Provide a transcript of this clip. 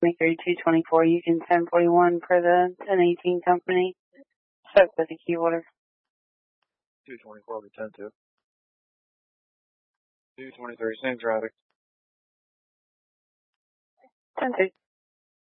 23-224, Union 1041 for the 1018 company. Spoke with the key order. 224 over 10-2. 223, same traffic. 10-2.